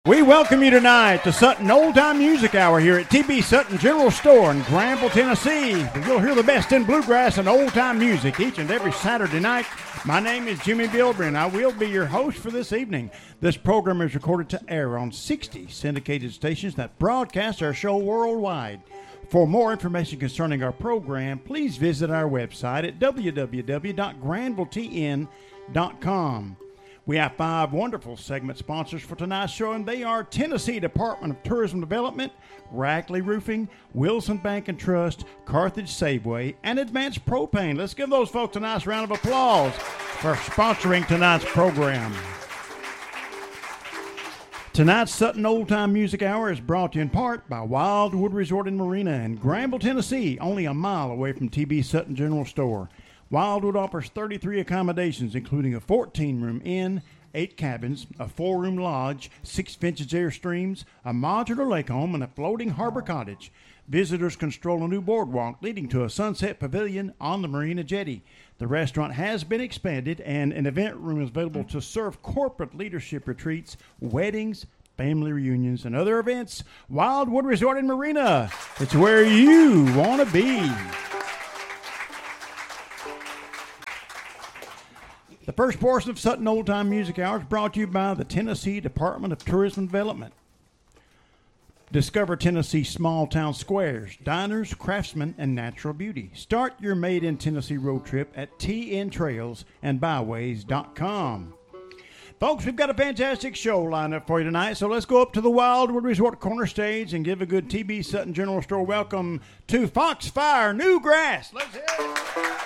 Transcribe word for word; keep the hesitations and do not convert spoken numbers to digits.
We welcome you tonight to Sutton Old Time Music Hour here at T B Sutton General Store in Granville, Tennessee. You'll hear the best in bluegrass and old time music each and every Saturday night. My name is Jimmy Bilbrey, and I will be your host for this evening. This program is recorded to air on sixty syndicated stations that broadcast our show worldwide. For more information concerning our program, please visit our website at w w w dot granville t n dot com. We have five wonderful segment sponsors for tonight's show, and they are Tennessee Department of Tourism Development, Rackley Roofing, Wilson Bank and Trust, Carthage Safeway, and Advanced Propane. Let's give those folks a nice round of applause for sponsoring tonight's program. Tonight's Sutton Old Time Music Hour is brought to you in part by Wildwood Resort and Marina in Granville, Tennessee, only a mile away from T B Sutton General Store. Wildwood offers thirty-three accommodations, including a fourteen-room inn, eight cabins, a four-room lodge, six vintage Airstreams, a modular lake home, and a floating harbor cottage. Visitors can stroll a new boardwalk leading to a sunset pavilion on the marina jetty. The restaurant has been expanded, and an event room is available to serve corporate leadership retreats, weddings, family reunions, and other events. Wildwood Resort and Marina. It's where you want to be. The first portion of Sutton Old Time Music Hour is brought to you by the Tennessee Department of Tourism Development. Discover Tennessee's small town squares, diners, craftsmen, and natural beauty. Start your Made in Tennessee road trip at t n trails and byways dot com. Folks, we've got a fantastic show lined up for you tonight, so let's go up to the Wildwood Resort Corner Stage and give a good T B Sutton General Store welcome to Foxfire Newgrass. Let's hear it.